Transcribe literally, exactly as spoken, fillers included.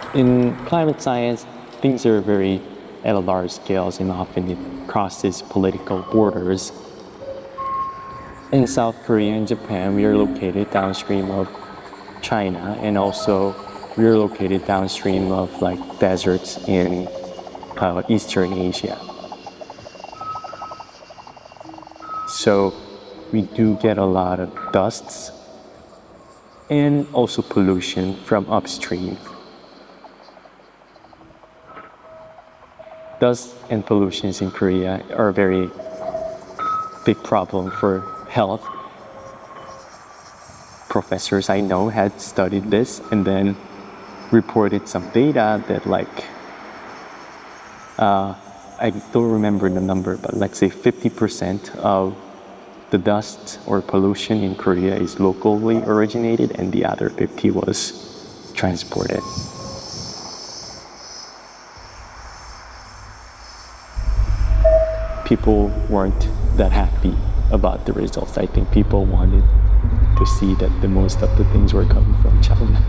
In climate science, things are very at a large scale and often it crosses political borders. In South Korea and Japan, we are located downstream of China, and also we are located downstream of like deserts in uh, Eastern Asia. So we do get a lot of dusts and also pollution from upstream. Dust and pollutions in Korea are a very big problem for health. Professors I know had studied this and then reported some data that like, uh, I don't remember the number, but let's say fifty percent of the dust or pollution in Korea is locally originated and the other fifty was transported. People weren't that happy about the results. I think people wanted to see that the most of the things were coming from China.